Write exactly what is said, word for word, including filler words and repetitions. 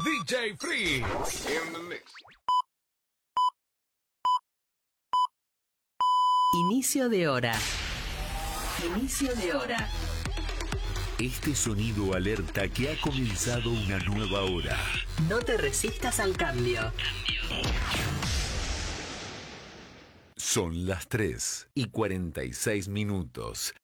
D J Freeze. In the mix. Inicio de hora. Inicio de hora. Este sonido alerta que ha comenzado una nueva hora. No te resistas al cambio. Son las tres y cuarenta y seis minutos.